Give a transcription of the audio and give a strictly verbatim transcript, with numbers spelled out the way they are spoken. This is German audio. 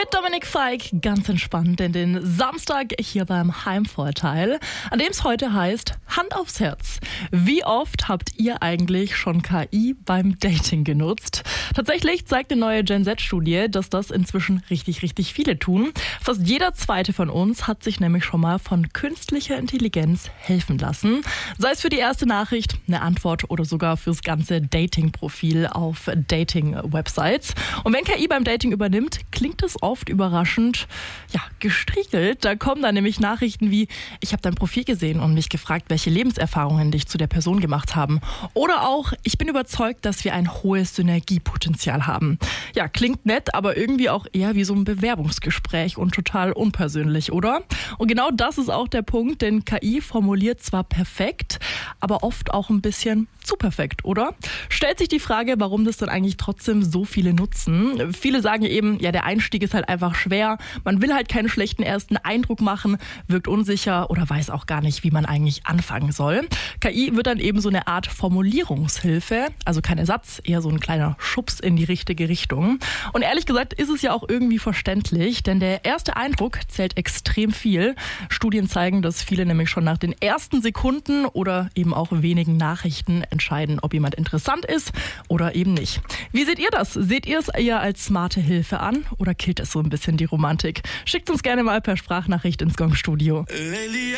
Dominik Feig, ganz entspannt in den Samstag hier beim Heimvorteil, an dem es heute heißt, Hand aufs Herz. Wie oft habt ihr eigentlich schon K I beim Dating genutzt? Tatsächlich zeigt eine neue Gen Z-Studie, dass das inzwischen richtig, richtig viele tun. Fast jeder zweite von uns hat sich nämlich schon mal von künstlicher Intelligenz helfen lassen. Sei es für die erste Nachricht, eine Antwort oder sogar fürs ganze Dating-Profil auf Dating-Websites. Und wenn K I beim Dating übernimmt, klingt es oft überraschend, ja, gestriegelt. Da kommen dann nämlich Nachrichten wie, ich habe dein Profil gesehen und mich gefragt, welche Lebenserfahrungen dich zu der Person gemacht haben. Oder auch, ich bin überzeugt, dass wir ein hohes Synergiepotenzial haben. Ja, klingt nett, aber irgendwie auch eher wie so ein Bewerbungsgespräch und total unpersönlich, oder? Und genau das ist auch der Punkt, denn K I formuliert zwar perfekt, aber oft auch ein bisschen zu perfekt, oder? Stellt sich die Frage, warum das dann eigentlich trotzdem so viele nutzen. Viele sagen eben, ja, der Einstieg ist halt einfach schwer. Man will halt keinen schlechten ersten Eindruck machen, wirkt unsicher oder weiß auch gar nicht, wie man eigentlich anfangen soll. K I wird dann eben so eine Art Formulierungshilfe, also kein Ersatz, eher so ein kleiner Schubs in die richtige Richtung. Und ehrlich gesagt ist es ja auch irgendwie verständlich, denn der erste Eindruck zählt extrem viel. Studien zeigen, dass viele nämlich schon nach den ersten Sekunden oder eben auch wenigen Nachrichten entscheiden, ob jemand interessant ist oder eben nicht. Wie seht ihr das? Seht ihr es eher als smarte Hilfe an oder killt es so ein bisschen die Romantik? Schickt uns gerne mal per Sprachnachricht ins Gong Studio.